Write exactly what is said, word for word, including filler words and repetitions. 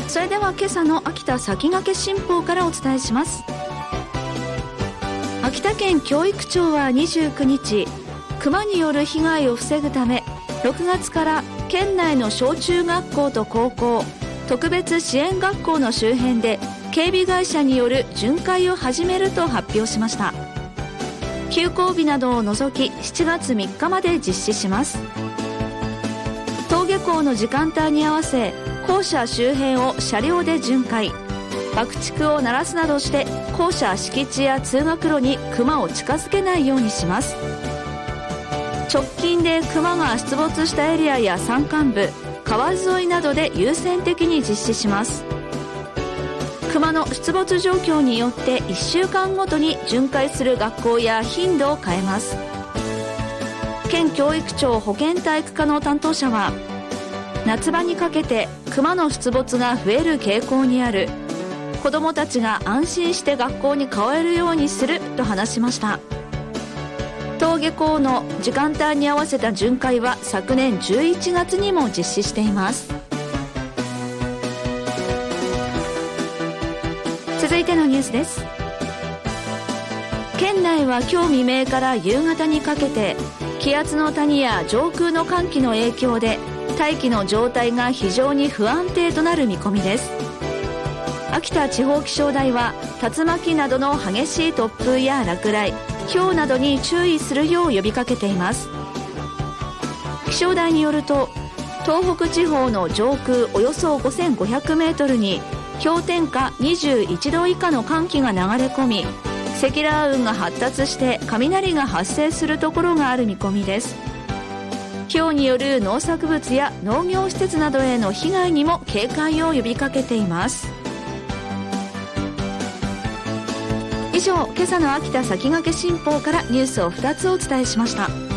それでは今朝の秋田先駆け新報からお伝えします。秋田県教育庁はにじゅうくにち、熊による被害を防ぐためろくがつから県内の小中学校と高校、特別支援学校の周辺で警備会社による巡回を始めると発表しました。休校日などを除きしちがつみっかまで実施します。登下校の時間帯に合わせ校舎周辺を車両で巡回、爆竹を鳴らすなどして校舎敷地や通学路に熊を近づけないようにします。直近で熊が出没したエリアや山間部、川沿いなどで優先的に実施します。熊の出没状況によっていっしゅうかんごとに巡回する学校や頻度を変えます。県教育庁保健体育課の担当者は、夏場にかけて熊の出没が増える傾向にある、子どもたちが安心して学校に通えるようにすると話しました。登下校の時間帯に合わせた巡回は昨年じゅういちがつにも実施しています。続いてのニュースです。県内は今日未明から夕方にかけて気圧の谷や上空の寒気の影響で大気の状態が非常に不安定となる見込みです。秋田地方気象台は竜巻などの激しい突風や落雷、雹などに注意するよう呼びかけています。気象台によると、東北地方の上空およそごせんごひゃくメートルに氷点下にじゅういちど以下の寒気が流れ込み、積乱雲が発達して雷が発生するところがある見込みです。雹による農作物や農業施設などへの被害にも警戒を呼びかけています。以上、今朝の秋田先駆け新報からニュースをふたつお伝えしました。